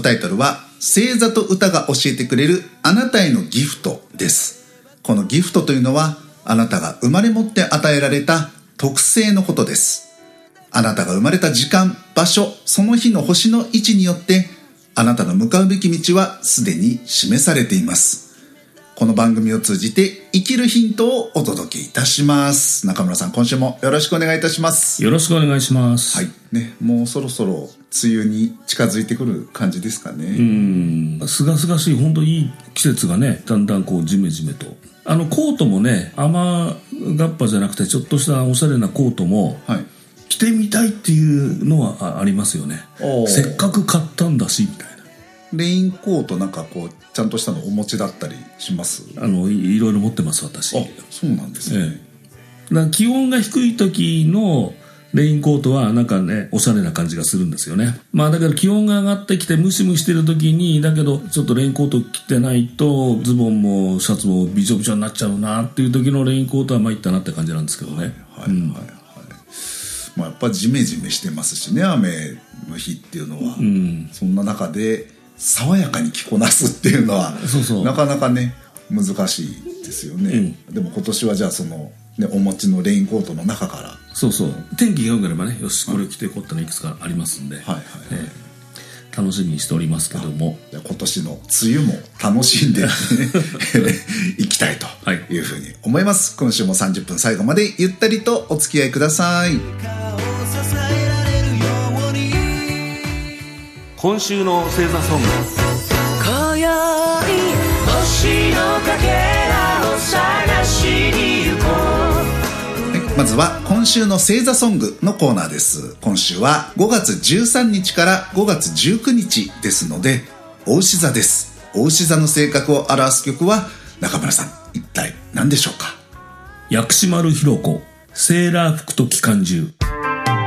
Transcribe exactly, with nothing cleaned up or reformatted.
タイトルは星座と歌が教えてくれるあなたへのギフトです。このギフトというのはあなたが生まれ持って与えられた特性のことです。あなたが生まれた時間、場所、その日の星の位置によってあなたの向かうべき道はすでに示されています。この番組を通じて生きるヒントをお届けいたします。中村さん、今週もよろしくお願いいたします。 よろしくお願いします。 はいね、もうそろそろ梅雨に近づいてくる感じですかね。 うん、すがすがしい本当いい季節がね、だんだんこうジメジメと、あのコートもね、雨がっぱじゃなくてちょっとしたおしゃれなコートも、はい、着てみたいっていうのはありますよね。せっかく買ったんだしみたいな。 レインコートなんかこうちゃんとしたのお持ちだったりします？ あの い, いろいろ持ってます私。 あ、そうなんですね。 ええ、だから気温が低い時のレインコートはなんかねおしゃれな感じがするんですよね。まあだから気温が上がってきてムシムシしてる時に、だけどちょっとレインコート着てないとズボンもシャツもびちょびちょになっちゃうなっていう時のレインコートは参ったなって感じなんですけどね。はいはいはい、うん、 まあ、やっぱジメジメしてますしね、雨の日っていうのは、うん、そんな中で爽やかに着こなすっていうのはそうそうなかなかね難しいですよね、うん、でも今年はじゃあその、ね、お持ちのレインコートの中からそうそう天気が良ければね、よしこれ着ていこうってのいくつかありますんで、はいはいはい、えー、楽しみにしておりますけども、 じゃあ今年の梅雨も楽しんでいきたいというふうに思います、はい、今週もさんじゅっぷん最後までゆったりとお付き合いください。 今週の星座ソング、 今宵星のかけらを探しに行こう、 はい、まずは今週の星座ソングのコーナーです。今週はごがつじゅうさんにちからごがつじゅうくにちですので牡牛座です。牡牛座の性格を表す曲は中村さん一体何でしょうか？ 薬師丸ひろ子セーラー服と機関銃。